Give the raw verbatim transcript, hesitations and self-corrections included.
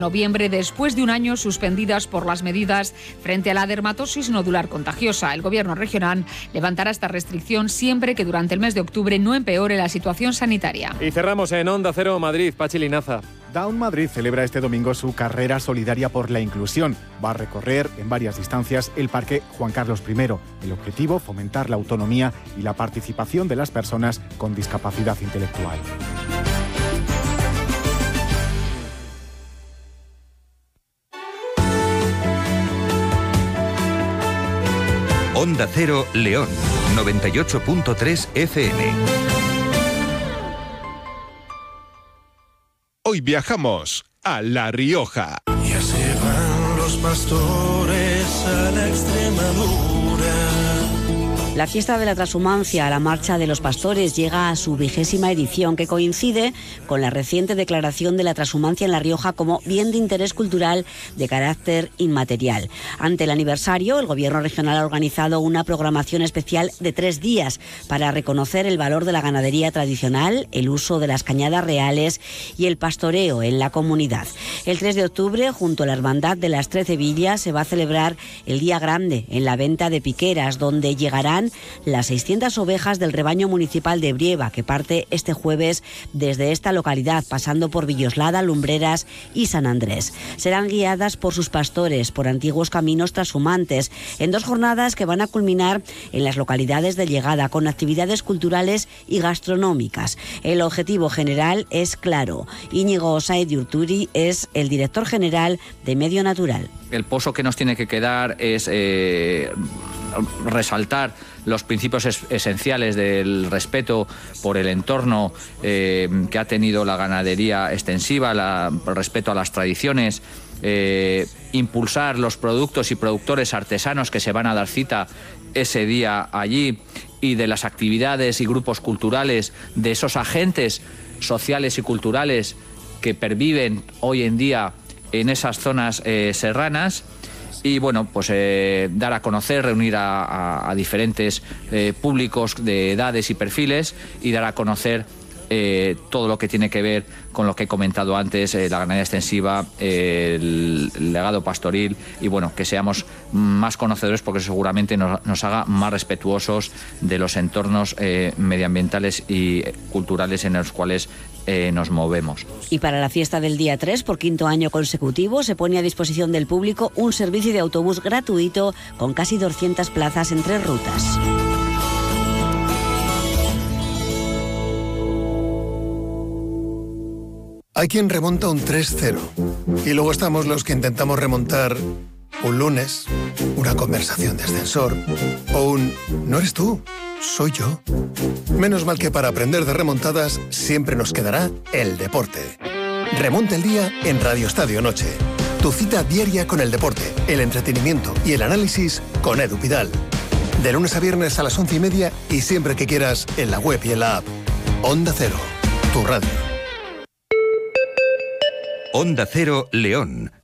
Noviembre, después de un año suspendidas por las medidas frente a la dermatosis nodular contagiosa. El Gobierno regional levantará esta restricción siempre que durante el mes de octubre no empeore la situación sanitaria. Y cerramos en Onda Cero Madrid, Pachi Linaza. Down Madrid celebra este domingo su carrera solidaria por la inclusión. Va a recorrer en varias distancias el Parque Juan Carlos primero. El objetivo, fomentar la autonomía y la participación de las personas con discapacidad intelectual. Onda Cero León, noventa y ocho punto tres F M. Hoy viajamos a La Rioja. Ya se van los pastores a la Extremadura. La fiesta de la transhumancia, la marcha de los pastores, llega a su vigésima edición, que coincide con la reciente declaración de la transhumancia en La Rioja como bien de interés cultural de carácter inmaterial. Ante el aniversario, el Gobierno regional ha organizado una programación especial de tres días para reconocer el valor de la ganadería tradicional, el uso de las cañadas reales y el pastoreo en la comunidad. El tres de octubre, junto a la Hermandad de las Trece Villas, se va a celebrar el Día Grande en la venta de Piqueras, donde llegarán las seiscientas ovejas del rebaño municipal de Brieva, que parte este jueves desde esta localidad, pasando por Villoslada, Lumbreras y San Andrés. Serán guiadas por sus pastores por antiguos caminos trashumantes, en dos jornadas que van a culminar en las localidades de llegada, con actividades culturales y gastronómicas. El objetivo general es claro. Íñigo Sáez de Urturi es el director general de Medio Natural. El pozo que nos tiene que quedar es eh, resaltar los principios es, esenciales del respeto por el entorno eh, que ha tenido la ganadería extensiva, la, el respeto a las tradiciones, eh, impulsar los productos y productores artesanos que se van a dar cita ese día allí, y de las actividades y grupos culturales, de esos agentes sociales y culturales que perviven hoy en día en esas zonas eh, serranas. Y bueno, pues eh, dar a conocer, reunir a, a, a diferentes eh, públicos de edades y perfiles, y dar a conocer eh, todo lo que tiene que ver con lo que he comentado antes, eh, la ganadería extensiva, eh, el, el legado pastoril, y bueno, que seamos más conocedores, porque seguramente nos, nos haga más respetuosos de los entornos eh, medioambientales y culturales en los cuales Eh, nos movemos. Y para la fiesta del día tres, por quinto año consecutivo, se pone a disposición del público un servicio de autobús gratuito con casi doscientas plazas en tres rutas. Hay quien remonta un tres cero y luego estamos los que intentamos remontar un lunes, una conversación de ascensor o un «no eres tú, soy yo». Menos mal que para aprender de remontadas siempre nos quedará el deporte. Remonta el día en Radio Estadio Noche. Tu cita diaria con el deporte, el entretenimiento y el análisis con Edu Pidal. De lunes a viernes a las once y media y siempre que quieras en la web y en la app. Onda Cero, tu radio. Onda Cero León.